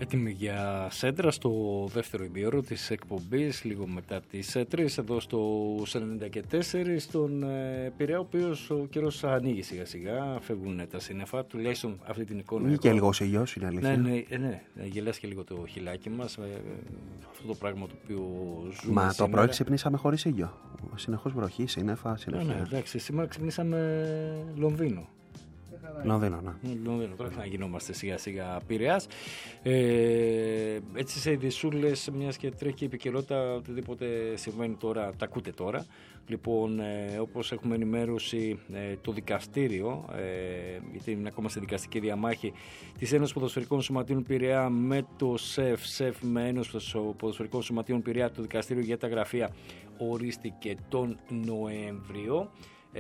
έτοιμοι για σέντρα στο δεύτερο ημίωρο της εκπομπής, λίγο μετά τις 3, εδώ στο 94, στον Πειραιά, ο οποίος ο καιρός ανοίγει σιγά σιγά, φεύγουν τα σύννεφα, τουλάχιστον αυτή την εικόνα. Είναι και λίγο ήλιος, είναι αλήθεια. Ναι, γελάσει και λίγο το χιλάκι μας, αυτό το πράγμα το οποίο ζούμε. Μα σήμερα. το πρωί ξυπνήσαμε χωρίς ήλιο. Συνεχώς βροχή, σύννεφα, συνέχεια. Ναι, εντάξει, σήμερα ξυπνήσαμε Λονδίνο. Λονδίνο, τώρα θα γινόμαστε σιγά σιγά Πειραιάς. Έτσι σε ειδησούλες, μιας και τρέχει η επικαιρότητα, οτιδήποτε συμβαίνει τώρα, τα ακούτε τώρα. Λοιπόν, όπως έχουμε ενημέρωση, το δικαστήριο, γιατί είναι ακόμα στη δικαστική διαμάχη της Ένωσης Ποδοσφαιρικών Σωματείων Πειραιά με το ΣΕΦ με Ένωση Ποδοσφαιρικών Σωματείων Πειραιά, το δικαστήριο για τα γραφεία ορίστηκε τον Νοέμβριο.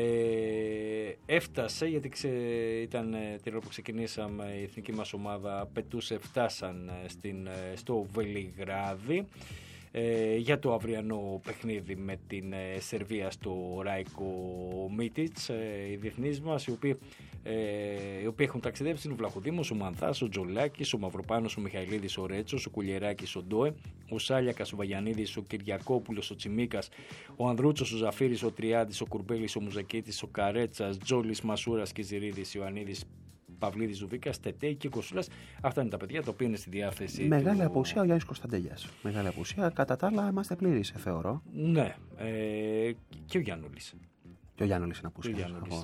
Έφτασε, γιατί ήταν την ώρα που ξεκινήσαμε, η εθνική μας ομάδα πετούσε, φτάσαν στο Βελιγράδι για το αυριανό παιχνίδι με την Σερβία στο Ράικο Μίτιτς. Οι διεθνείς μας, οι οποίοι έχουν ταξιδέψει, είναι ο Βλαχοδήμος, ο Μανθάς, ο Τζολάκης, ο Μαυροπάνος, ο Μιχαηλίδης, ο Ρέτσος, ο Κουλιεράκης, ο Ντόε, ο Σάλιακας, ο Βαγιανίδης, ο Κυριακόπουλος, ο Τσιμίκας, ο Ανδρούτσος, ο Ζαφύρης, ο Τριάντης, ο Κουρμπέλης, ο Μουζακίτης, ο Καρέτσας, Τζόλης, Μασούρας, Κιζηρίδης, Ιωαννίδης, Παυλίδης, Ζουβίκας, Τετέη και Κοσούλας. Αυτά είναι τα παιδιά τα οποία είναι στη διάθεση. Μεγάλη απουσία ο Γιάννης Κωνσταντέλιας. Μεγάλη απουσία. Κατά τα άλλα, είμαστε πλήρεις, θεωρώ. Ναι. Και ο Γιάννουλης. Και ο Γιάννουλης είναι απουσία.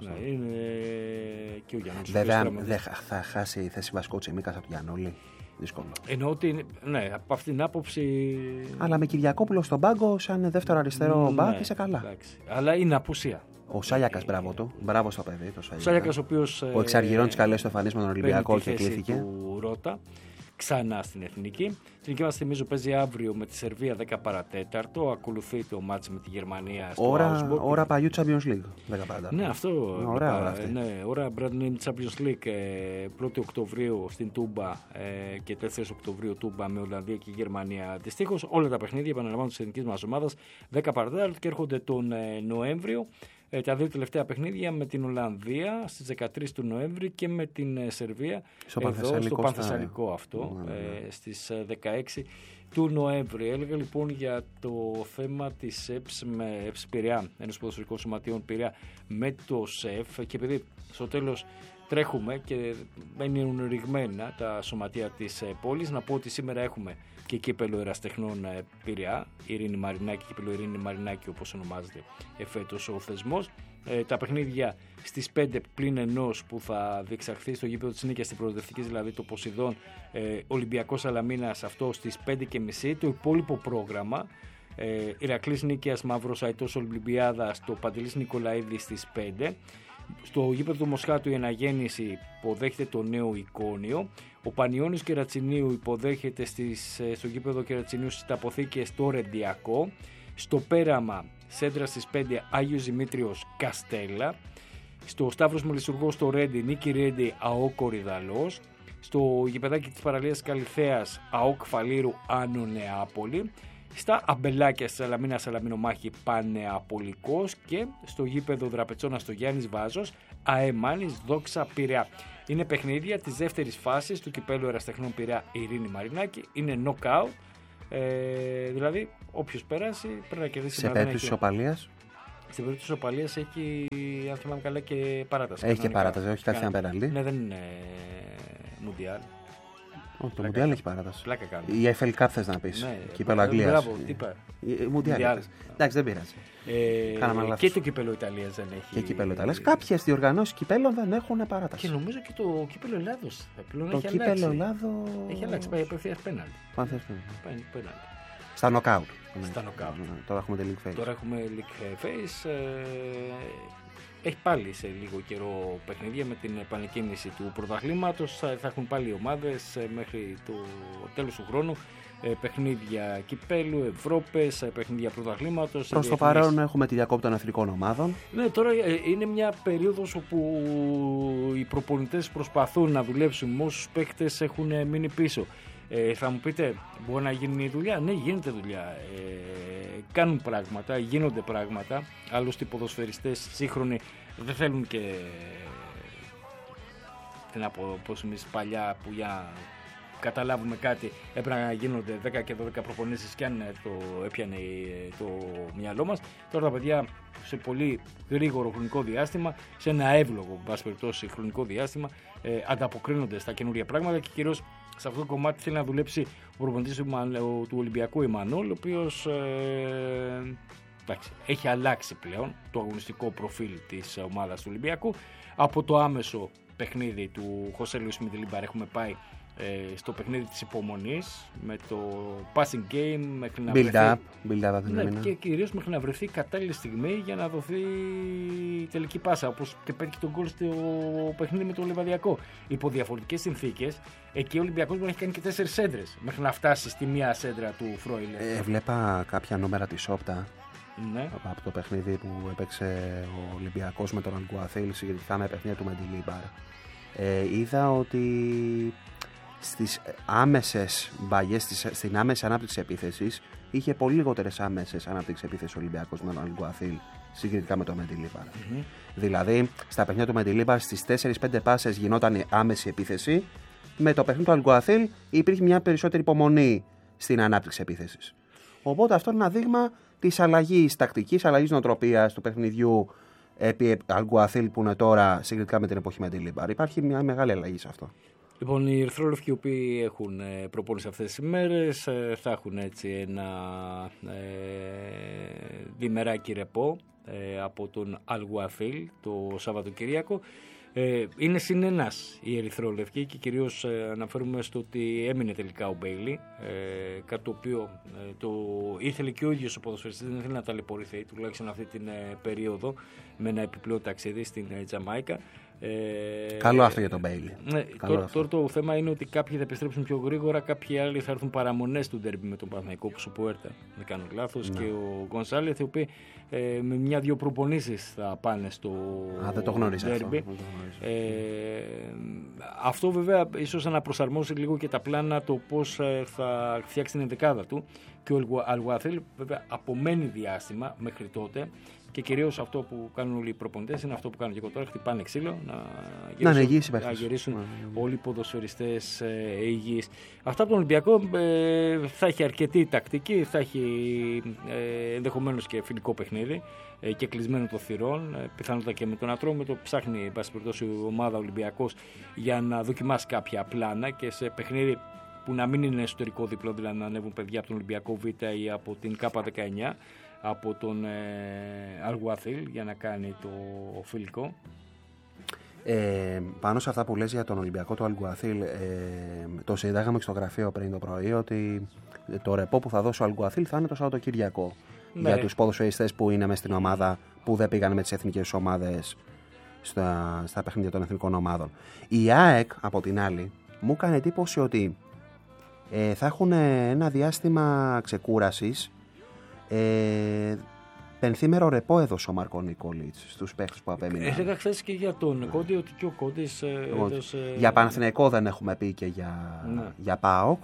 Και ο Γιάννουλης. Βέβαια, δεν θα χάσει η θέση βασικού Τσιμίκας από τον Γιάννουλη. Δύσκολο. Εννοώ ότι, ναι, από αυτήν την άποψη. Αλλά με Κυριακόπουλο στον πάγκο, σαν δεύτερο αριστερό μπακ, είσαι καλά. Εντάξει. Αλλά είναι απουσία. Ο Σάλιακας, μπράβο του. Μπράβο στο παιδί. Ο Σάλιακας, ο οποίος. Ο εξαργυρών της καλές του εμφανίσεις με τον Ολυμπιακό και κλήθηκε. Του Ρώτα. Ξανά στην εθνική. Η εθνική μας, θυμίζω, παίζει αύριο με τη Σερβία 10 παρατέταρτο. Ακολουθεί το μάτς με τη Γερμανία στο Augsburg. Ώρα παλιού Champions League. 10 παρατέταρτο. Ναι, αυτό. Ωραία, ώρα brand new Champions League. 1η Οκτωβρίου στην Τούμπα και 4 Οκτωβρίου Τούμπα με Ολλανδία και Γερμανία αντιστοίχως. Όλα τα παιχνίδια, επαναλαμβάνω, της εθνικής μας ομάδας 10 παρατέταρτο και έρχονται τον Νοέμβριο. Τα δύο τελευταία παιχνίδια με την Ολλανδία στις 13 του Νοέμβρη και με την Σερβία στο Πανθεσσαλικό αυτό στις 16 του Νοέμβρη. Έλεγα λοιπόν για το θέμα της ΕΠΣ με ΕΠΣ Πειραιά, Ένωση Ποδοσφαιρικών Σωματείων Πειραιά, με το ΣΕΦ, και επειδή στο τέλος τρέχουμε και μένουν ρηγμένα τα σωματεία της πόλης, να πω ότι σήμερα έχουμε και κύπελο Εραστεχνών Πειραιά, Ειρήνη Μαρινάκη, κύπελο Ειρήνη Μαρινάκη όπως ονομάζεται εφέτος ο θεσμός. Τα παιχνίδια στις 5 πλην ενός που θα διεξαχθεί στο γήπεδο της Νίκαιας στην προοδευτική, δηλαδή το Ποσειδών, Ολυμπιακός Σαλαμίνας, αυτό στις 5:30. Το υπόλοιπο πρόγραμμα, Ηρακλής Νίκαιας Μαύρος Αϊτός Ολυμπιάδας, το Παντελής Νικολαίδη στις 5. Στο γήπεδο του Μοσχάτου η Αναγέννηση υποδέχεται το Νέο Εικόνιο. Ο Πανιώνιος Κερατσινίου υποδέχεται στο γήπεδο Κερατσινίου στις Ταποθήκες το Ρεντιακό. Στο Πέραμα σέντρα στις 5 Άγιος Δημήτριος Καστέλα. Στο Σταύρος Μελισσουργός στο Ρέντι Νίκη Ρέντι ΑΟΚ Κορυδαλός. Στο γηπεδάκι της Παραλίας Καλυθέας ΑΟΚ Φαλήρου Άνω Νεάπολη. Στα αμπελάκια στη Σαλαμίνα Σαλαμινομάχη Πανεαπολικός και στο γήπεδο Δραπετσόνα στο Γιάννης Βάζος ΑΕΜάνης Δόξα Πειραιά. Είναι παιχνίδια της δεύτερης φάσης του κυπέλου Εραστεχνών Πειραιά Ειρήνη Μαρινάκη. Είναι knockout, δηλαδή όποιος περάσει πρέπει να κερδίσει. Σε περίπτωση της οπαλίας. Στην περίπτωση της οπαλίας έχει, αν θυμάμαι καλά, και παράταση. Έχει και παράταση, όχι κάτι απέναντι. Ναι, δεν είναι Μουντιάλ. Όχι, το Μουντιάλ έχει παράταση. Πλάκα κάνω. Η FL Cup θες να πεις. Ναι, κύπελο Αγγλίας. Μπράβο, τι είπα. Μουντιάλ. Εντάξει, δεν πειράζει. Και το κύπελο Ιταλίας δεν έχει. Και κύπελο Ιταλίας. Κάποιες διοργανώσεις κυπέλων δεν έχουν παράταση. Και νομίζω και το κύπελο Ελλάδος πλέον το έχει κύπελο αλλάξει. Ελλάδο. Έχει αλλάξει, πάει απευθείας πέναλτι. Στα νοκάουτ. Τώρα έχουμε τη League Phase. Τώρα έχουμε League Phase. Έχει πάλι σε λίγο καιρό παιχνίδια με την επανεκκίνηση του πρωταθλήματος. Θα έχουν πάλι ομάδες μέχρι το τέλος του χρόνου. Παιχνίδια κυπέλου, Ευρώπες, παιχνίδια πρωταθλήματος. Προς το παρόν έχουμε τη διακόπη των εθνικών ομάδων. Ναι, τώρα είναι μια περίοδος όπου οι προπονητές προσπαθούν να δουλέψουν με όσους παίκτες έχουν μείνει πίσω. Θα μου πείτε, μπορεί να γίνει δουλειά? Ναι, γίνεται δουλειά. Κάνουν πράγματα, γίνονται πράγματα. Άλλωστε οι ποδοσφαιριστές σύγχρονοι δεν θέλουν και, τι να πω, πώς εμείς παλιά που για καταλάβουμε κάτι, έπρεπε να γίνονται 10 και 12 προπονήσεις και αν το έπιανε το μυαλό μας. Τώρα τα παιδιά σε πολύ γρήγορο χρονικό διάστημα, σε ένα εύλογο βάση περιπτώσει χρονικό διάστημα, ανταποκρίνονται στα καινούρια πράγματα και κυρίως σε αυτό το κομμάτι θέλει να δουλέψει ο προπονητής του Ολυμπιακού Εμμανουέλ, ο οποίος έχει αλλάξει πλέον το αγωνιστικό προφίλ της ομάδας του Ολυμπιακού. Από το άμεσο παιχνίδι του Χωσέ Λουίς Μεντιλίμπαρ έχουμε πάει στο παιχνίδι της υπομονής, με το passing game μέχρι να βρεθεί, και κυρίως μέχρι να βρεθεί κατάλληλη στιγμή για να δοθεί τελική πάσα, όπως και πέτυχε τον γκολ στο παιχνίδι με το Λιβαδιακό. Υπό διαφορετικές συνθήκες, εκεί ο Ολυμπιακός μπορεί να έχει κάνει και 4 σέντρες μέχρι να φτάσει στη μία σέντρα του Φρόιλε. Βλέπα κάποια νούμερα της Όπτα. Ναι. Από το παιχνίδι που έπαιξε ο Ολυμπιακός με τον Αλγκουαθίλ συγκεκριμένα με παιχνίδια του Μεντιλίμπαρ. Είδα ότι στις άμεσες μπαγιές, στην άμεση ανάπτυξη επίθεσης, είχε πολύ λιγότερες άμεσες ανάπτυξη επίθεσης ο Ολυμπιακός με τον Αλγκουαθίλ συγκριτικά με τον Μεντιλίμπαρ. Δηλαδή, στα παιχνίδια του Μεντιλίμπαρ στις 4-5 πάσες γινόταν άμεση επίθεση. Με το παιχνίδι του Αλγκουαθίλ υπήρχε μια περισσότερη υπομονή στην ανάπτυξη επίθεσης. Οπότε αυτό είναι ένα δείγμα της αλλαγής τακτικής, αλλαγής νοοτροπίας του παιχνιδιού επί Αλγκουαθίλ που είναι τώρα συγκριτικά με την εποχή Μεντιλίμπαρ. Υπάρχει μια μεγάλη αλλαγή σε αυτό. Λοιπόν, οι ερυθρόλευκοι οι οποίοι έχουν προπόνηση αυτές τις ημέρες θα έχουν έτσι ένα διμεράκι ρεπό από τον Αλγκουαθίλ το Σαββατοκυριακό. Είναι συνενάς οι ερυθρόλευκοι και κυρίως αναφέρουμε στο ότι έμεινε τελικά ο Μπέιλι, κάτι το οποίο το ήθελε και ο ίδιος ο ποδοσφαιριστής, δεν ήθελε να ταλαιπωρηθεί τουλάχιστον αυτή την περίοδο με ένα επιπλέον ταξίδι στην Τζαμάικα. Καλό αυτό για τον Μπέιλι. Ναι, τώρα το θέμα είναι ότι κάποιοι θα επιστρέψουν πιο γρήγορα, κάποιοι άλλοι θα έρθουν παραμονές του ντέρμπι με τον Παναθηναϊκό, όπως ο Πουέρτα, δεν κάνω λάθος, και ο Γκονσάλεθ, οι οποίοι με μια-δυο προπονήσεις θα πάνε στο δεν το γνώριζα ντέρμπι. Αυτό βέβαια ίσως να προσαρμόσει λίγο και τα πλάνα, το πώς θα φτιάξει την ενδεκάδα του, και ο Αλγκουαθίλ βέβαια απομένει διάστημα μέχρι τότε. Και κυρίως αυτό που κάνουν όλοι οι προπονητές είναι αυτό που κάνουν και εγώ τώρα, χτυπάνε ξύλο να γυρίσουν όλοι οι ποδοσφαιριστές υγιείς. Αυτά από τον Ολυμπιακό θα έχει αρκετή τακτική, θα έχει ενδεχομένως και φιλικό παιχνίδι και κλεισμένο των θυρών, πιθανότατα και με τον Ατρόμητο, ψάχνει εν πάση περιπτώσει η ομάδα Ολυμπιακός για να δοκιμάσει κάποια πλάνα και σε παιχνίδι που να μην είναι εσωτερικό διπλό, δηλαδή να ανέβουν παιδιά από τον Ολυμπιακό Β ή από την K19, από τον Αλγκουαθίλ για να κάνει το φιλικό. Πάνω σε αυτά που λες για τον Ολυμπιακό του Αλγκουαθίλ, το συζητάγαμε και στο γραφείο πριν το πρωί, ότι το ρεπό που θα δώσει ο Αλγκουαθίλ θα είναι το Σαββατοκύριακο. Ναι. Για τους ποδοσφαιριστές που είναι μέσα στην ομάδα, που δεν πήγαν με τις εθνικές ομάδες στα παιχνίδια των εθνικών ομάδων. Η ΑΕΚ, από την άλλη, μου έκανε εντύπωση ότι θα έχουν ένα διάστημα ξεκούρασης. Πενθήμερο ρεπό έδωσε ο Μάρκο Νικόλιτς στους παίκτες που απέμειναν. Έλεγα χθες και για τον Κόντι ότι και ο Κόντις έδωσε... Για Παναθηναϊκό δεν έχουμε πει και για ΠΑΟΚ.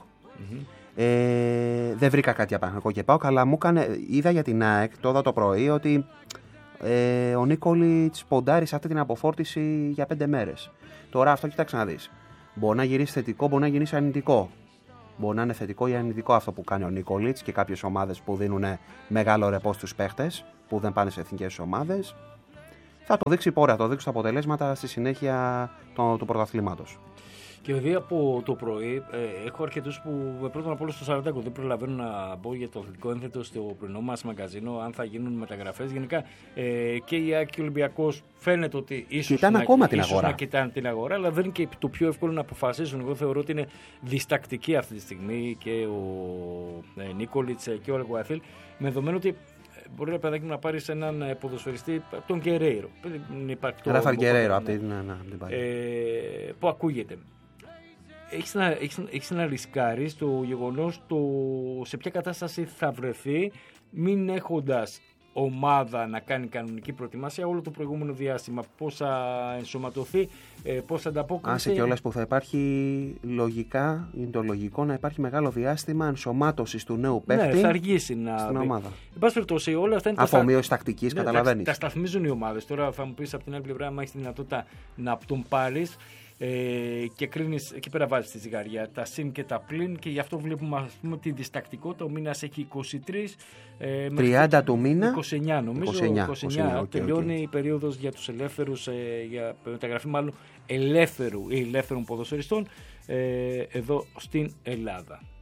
Δεν βρήκα κάτι για Παναθηναϊκό και ΠΑΟΚ, αλλά είδα για την ΑΕΚ τώρα το πρωί ότι ο Νικόλιτς ποντάρει σε αυτή την αποφόρτιση για 5 μέρες. Τώρα αυτό κοίταξε να δεις. Μπορεί να γυρίσει θετικό, μπορεί να γυρίσει αρνητικό. Μπορεί να είναι θετικό ή αρνητικό αυτό που κάνει ο Νικόλιτς και κάποιες ομάδες που δίνουν μεγάλο ρεπό στους παίχτες που δεν πάνε σε εθνικές ομάδες. Θα το δείξει η πορεία, θα το δείξει τα αποτελέσματα στη συνέχεια του πρωταθλήματος. Και βέβαια από το πρωί έχω αρκετούς που πρώτον απ' όλο στο Σαραντάκο δεν προλαβαίνω να μπω για το αθλητικό ένθετο στο πρωινό μας μαγκαζίνο, αν θα γίνουν μεταγραφές. Γενικά και η ΑΕΚ και ο Ολυμπιακός φαίνεται ότι ίσως να κοιτάνε την αγορά, αλλά δεν είναι και το πιο εύκολο να αποφασίσουν. Εγώ θεωρώ ότι είναι διστακτική αυτή τη στιγμή και ο Νίκολιτς και ο Αλγκουαθίλ, με δεδομένο ότι μπορεί να παιδάκι να πάρει έναν ποδοσφαιριστή, τον Γκερέιρο. Ράφαλ Γκερέιρο από την που ακούγεται. Έχεις να ρισκάρεις το γεγονός σε ποια κατάσταση θα βρεθεί, μην έχοντας ομάδα να κάνει κανονική προετοιμασία όλο το προηγούμενο διάστημα. Πώς θα ενσωματωθεί, πώς θα ανταπόκριση. Άσε κιόλας που θα υπάρχει λογικά, είναι το λογικό να υπάρχει μεγάλο διάστημα ενσωμάτωσης του νέου παίκτη. Ναι, θα αργήσει στην ομάδα. Εν πάση περιπτώσει, όλα αυτά είναι αφομοίωση τακτικής, καταλαβαίνεις. Τα σταθμίζουν οι ομάδες. Τώρα θα μου πεις από την άλλη πλευρά, αν έχεις τη δυνατότητα να τον πάρεις. και κρίνεις, εκεί πέρα βάζεις τη ζυγαριά, τα συν και τα πλην, και γι' αυτό βλέπουμε, ας πούμε, τη διστακτικότητα. Ο μήνας έχει 23, 30 του μήνα, 29 νομίζω, 29, τελειώνει η περίοδος για τους ελεύθερους, για μεταγραφή μάλλον ελεύθερων ποδοσφαιριστών εδώ στην Ελλάδα.